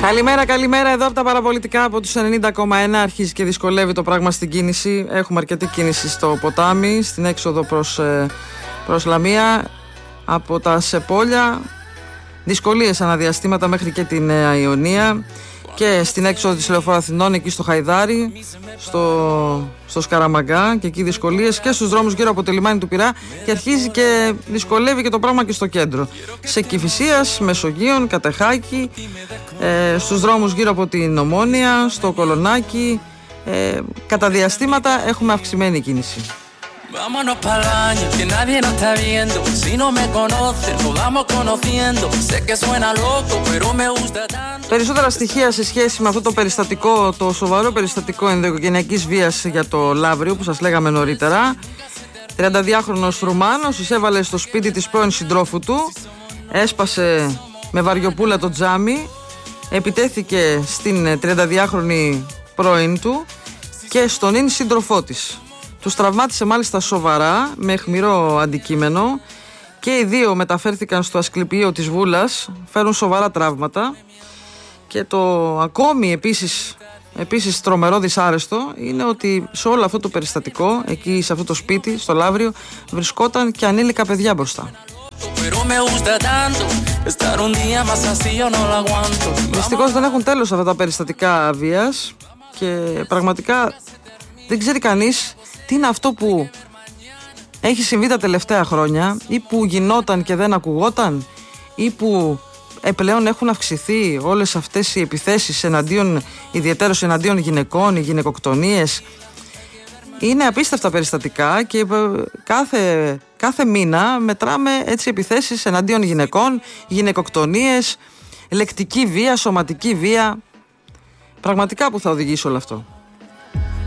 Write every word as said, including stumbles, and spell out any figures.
Καλημέρα, καλημέρα. Εδώ από τα παραπολιτικά από τους ενενήντα κόμμα ένα αρχίζει και δυσκολεύει το πράγμα στην κίνηση. Έχουμε αρκετή κίνηση στο ποτάμι, στην έξοδο προς, προς Λαμία, από τα Σεπόλια. Δυσκολίες αναδιαστήματα μέχρι και τη Νέα Ιωνία. Και στην έξοδο της Λεωφόρου Αθηνών, εκεί στο Χαϊδάρι, στο, στο Σκαραμαγκά, και εκεί δυσκολίες και στους δρόμους γύρω από το λιμάνι του Πειραιά, και αρχίζει και δυσκολεύει και το πράγμα και στο κέντρο. Σε Κηφισίας, Μεσογείων, Κατεχάκη, ε, στους δρόμους γύρω από την Ομόνια, στο Κολονάκι, ε, κατά διαστήματα έχουμε αυξημένη κίνηση. Vámonos pa'l baño, que nadie nos está viendo. Si no me conocen, nos vamos conociendo. Sé que suena loco, pero me gusta tanto. Περισσότερα στοιχεία σε σχέση με αυτό το περιστατικό, το σοβαρό περιστατικό ενδοοικογενειακής βίας για το Λαύριο που σας λέγαμε νωρίτερα. τριανταδυάχρονος Ρουμάνος εισέβαλε στο σπίτι της πρώην συντρόφου του, έσπασε με βαριοπούλα το τζάμι, επιτέθηκε στην τριανταδυάχρονη πρώην του και στον ίν σύντροφό της. Τους τραυμάτισε μάλιστα σοβαρά, με αιχμηρό αντικείμενο, και οι δύο μεταφέρθηκαν στο ασκληπιείο της Βούλας, φέρουν σοβαρά τραύματα. Και το ακόμη επίσης, επίσης τρομερό δυσάρεστο είναι ότι σε όλο αυτό το περιστατικό, εκεί σε αυτό το σπίτι, στο Λαύριο, βρισκόταν και ανήλικα παιδιά μπροστά. Δυστυχώς δεν έχουν τέλος αυτά τα περιστατικά βίας και πραγματικά δεν ξέρει κανείς τι είναι αυτό που έχει συμβεί τα τελευταία χρόνια, ή που γινόταν και δεν ακουγόταν, ή που πλέον έχουν αυξηθεί όλες αυτές οι επιθέσεις εναντίον, ιδιαιτέρως εναντίον γυναικών, οι γυναικοκτονίες. Είναι απίστευτα περιστατικά και κάθε, κάθε μήνα μετράμε έτσι επιθέσεις εναντίον γυναικών, γυναικοκτονίες, λεκτική βία, σωματική βία. Πραγματικά που θα οδηγήσει όλο αυτό.